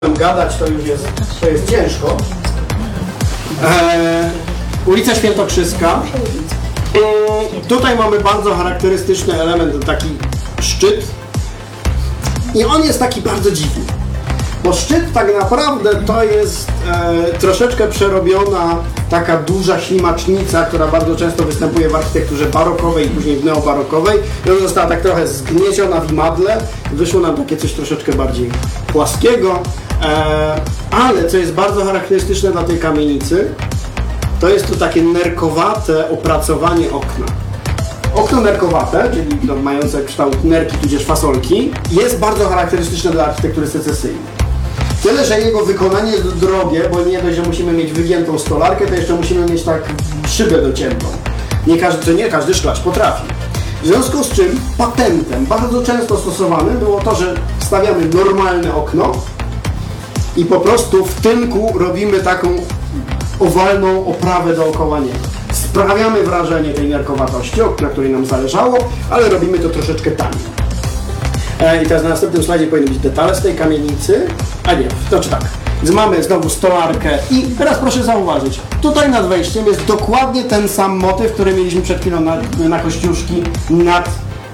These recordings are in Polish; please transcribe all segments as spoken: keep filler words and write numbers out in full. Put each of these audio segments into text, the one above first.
Gadać to już jest, to jest ciężko. Eee, ulica Świętokrzyska. Eee, tutaj mamy bardzo charakterystyczny element, taki szczyt. I on jest taki bardzo dziwny. Bo szczyt tak naprawdę to jest e, troszeczkę przerobiona taka duża ślimacznica, która bardzo często występuje w architekturze barokowej i później w neobarokowej. I ona została tak trochę zgnieciona w imadle. Wyszło nam takie coś troszeczkę bardziej płaskiego. E, ale co jest bardzo charakterystyczne dla tej kamienicy, to jest to takie nerkowate opracowanie okna. Okno nerkowate, czyli no, mające kształt nerki tudzież fasolki, jest bardzo charakterystyczne dla architektury secesyjnej. Tyle, że jego wykonanie jest drogie, bo nie dość, że musimy mieć wygiętą stolarkę, to jeszcze musimy mieć tak szybę dociętą. Nie każdy, to nie każdy szklarz potrafi. W związku z czym patentem bardzo często stosowanym było to, że stawiamy normalne okno i po prostu w tynku robimy taką owalną oprawę dookoła niego. Sprawiamy wrażenie tej nerkowatości, na której nam zależało, ale robimy to troszeczkę taniej. I teraz na następnym slajdzie powinny być detale z tej kamienicy. A nie, znaczy tak. Więc mamy znowu stolarkę i teraz proszę zauważyć, tutaj nad wejściem jest dokładnie ten sam motyw, który mieliśmy przed chwilą na, na kościuszki nad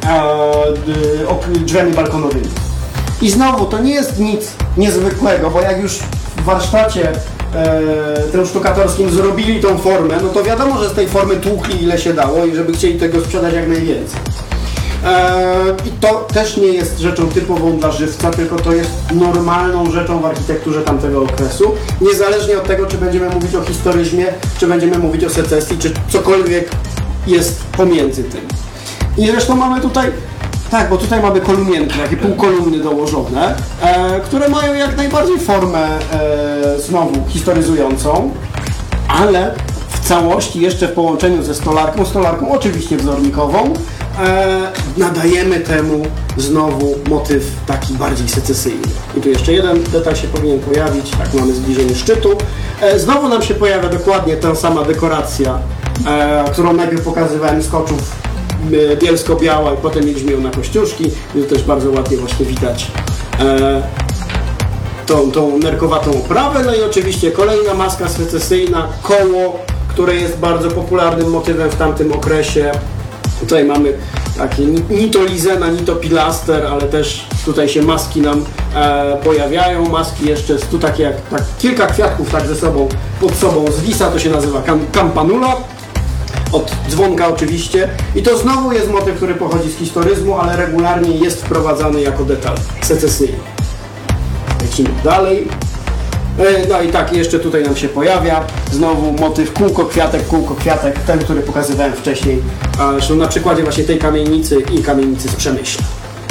e, drzwiami balkonowymi. I znowu to nie jest nic niezwykłego, bo jak już w warsztacie e, tym sztukatorskim zrobili tą formę, no to wiadomo, że z tej formy tłukli ile się dało i żeby chcieli tego sprzedać jak najwięcej. I to też nie jest rzeczą typową dla żywca, tylko to jest normalną rzeczą w architekturze tamtego okresu. Niezależnie od tego, czy będziemy mówić o historyzmie, czy będziemy mówić o secesji, czy cokolwiek jest pomiędzy tym. I zresztą mamy tutaj, tak, bo tutaj mamy kolumnienki, takie półkolumny dołożone, e, które mają jak najbardziej formę e, znowu historyzującą, ale w całości jeszcze w połączeniu ze stolarką, stolarką oczywiście wzornikową, E, nadajemy temu znowu motyw taki bardziej secesyjny. I tu jeszcze jeden detal się powinien pojawić, tak mamy zbliżenie szczytu. E, znowu nam się pojawia dokładnie ta sama dekoracja, e, którą najpierw pokazywałem z koczów e, bielsko-biała i potem mieliśmy ją na kościuszki. I tu też bardzo ładnie właśnie widać e, tą, tą nerkowatą oprawę. No i oczywiście kolejna maska secesyjna, koło, które jest bardzo popularnym motywem w tamtym okresie. Tutaj mamy takie ni to lizena, ni to pilaster, ale też tutaj się maski nam e, pojawiają. Maski jeszcze jest tu takie jak tak, kilka kwiatków tak ze sobą, pod sobą zwisa, to się nazywa kam kampanula. Od dzwonka oczywiście. I to znowu jest motyw, który pochodzi z historyzmu, ale regularnie jest wprowadzany jako detal secesyjny. Lecimy dalej. No i tak, jeszcze tutaj nam się pojawia znowu motyw kółko kwiatek, kółko kwiatek, ten, który pokazywałem wcześniej, zresztą na przykładzie właśnie tej kamienicy i kamienicy z Przemyśla.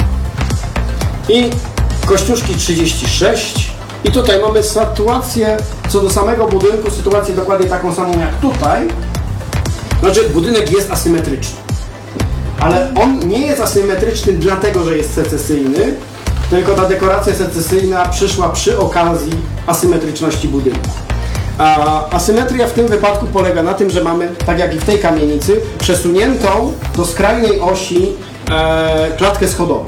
I kościuszki trzydzieści sześć i tutaj mamy sytuację co do samego budynku, sytuację dokładnie taką samą jak tutaj. Znaczy budynek jest asymetryczny, ale on nie jest asymetryczny dlatego, że jest secesyjny, tylko ta dekoracja secesyjna przyszła przy okazji asymetryczności budynku. A asymetria w tym wypadku polega na tym, że mamy, tak jak i w tej kamienicy, przesuniętą do skrajnej osi e, klatkę schodową.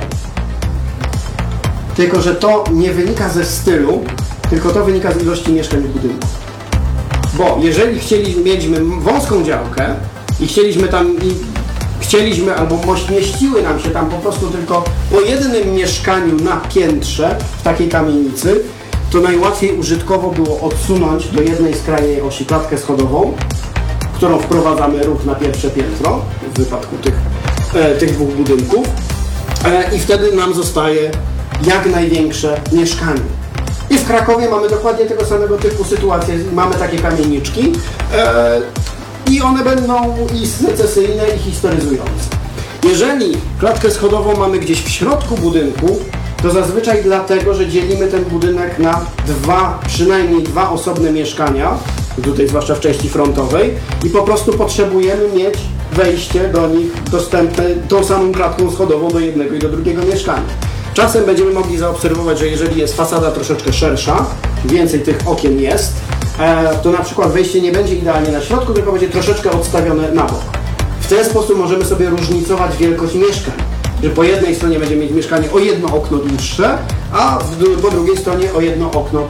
Tylko że to nie wynika ze stylu, tylko to wynika z ilości mieszkań w budynku. Bo jeżeli chcieliśmy wąską działkę i chcieliśmy tam... I Chcieliśmy, albo mieściły nam się tam po prostu tylko po jednym mieszkaniu na piętrze w takiej kamienicy, to najłatwiej użytkowo było odsunąć do jednej skrajnej osi klatkę schodową, którą wprowadzamy ruch na pierwsze piętro w wypadku tych, e, tych dwóch budynków e, i wtedy nam zostaje jak największe mieszkanie. I w Krakowie mamy dokładnie tego samego typu sytuację, mamy takie kamieniczki, e, i one będą i secesyjne, i historyzujące. Jeżeli klatkę schodową mamy gdzieś w środku budynku, to zazwyczaj dlatego, że dzielimy ten budynek na dwa, przynajmniej dwa osobne mieszkania, tutaj zwłaszcza w części frontowej, i po prostu potrzebujemy mieć wejście do nich dostępne tą samą klatką schodową do jednego i do drugiego mieszkania. Czasem będziemy mogli zaobserwować, że jeżeli jest fasada troszeczkę szersza, więcej tych okien jest, to na przykład wejście nie będzie idealnie na środku, tylko będzie troszeczkę odstawione na bok. W ten sposób możemy sobie różnicować wielkość mieszkań. Że po jednej stronie będziemy mieć mieszkanie o jedno okno dłuższe, a w, po drugiej stronie o jedno okno